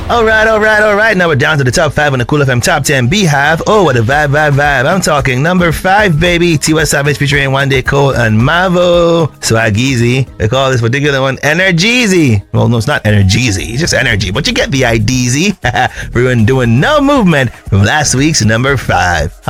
All right. Now we're down to the top 5 on the Cool FM Top 10 Beehive. Oh, what a vibe. I'm talking number 5, baby. Tiwa Savage featuring One Day Cole and Mavo. Swaggeezy. They call this particular one Energiezy. Well, no, it's not Energiezy. It's just energy. But you get the IDZ. We're doing No Movement from last week's number 5.